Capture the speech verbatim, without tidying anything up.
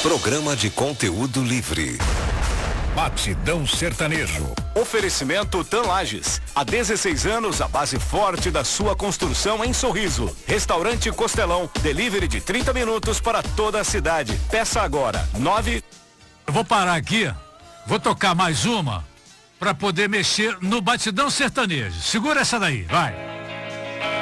Programa de conteúdo livre. Batidão Sertanejo. Oferecimento Tanlages. Há dezesseis anos, a base forte da sua construção em Sorriso. Restaurante Costelão. Delivery de trinta minutos para toda a cidade. Peça agora. nove. Eu vou parar aqui. Vou tocar mais uma para poder mexer no Batidão Sertanejo. Segura essa daí, vai.